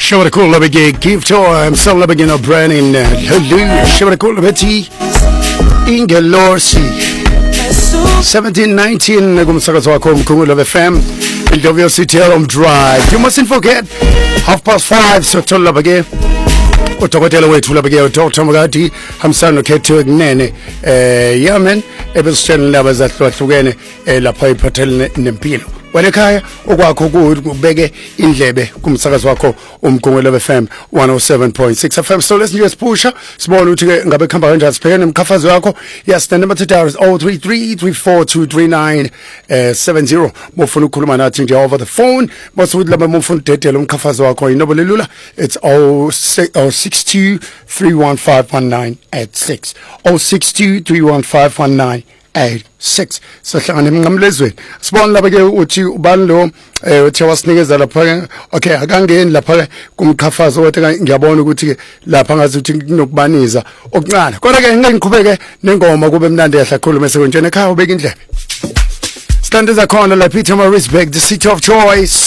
Shabarakulla bege give to I'm still begin of branding Shabarakulla beti Ingelorsi 1719 kumsakazo wako Mkhumbulo FM Indovio City Home Drive. You mustn't forget 5:30 so tola bege utokotela wethu labeke Dr. Mugati hamsano kethu kunene yamen ebesitshela laba zahlukene lapha ePhotel nempilo wena ekhaya okwakho kubeke indlebe kumsakazo wakho uMkhumbulo FM 107.6 FM. So let's just push sibone ukuthi ke ngabe khamba kanjani siphekene umkhafazo wakho. Yes, the number to dial is 0333423970 mofuna ukukhuluma nathi nje over the phone basuthi laba mofuna udedela umkhafazo wakho inombolo lula it's 062315196 062315196 sahlangane ngamlezweni sibona lapha ke uthi ubani lo uthe wasinikeza lapha okay akangeni lapha kumkhafazo wathi ngiyabona ukuthi ke lapha ngazi ukuthi kunokubaniza okuncane kodwa ke ngeke ngiqhubeke nengoma kube mnandi yahla khulu mase konjena ekhaya ubeka indlebe stand zakhona la Peter Marisburg the city of choice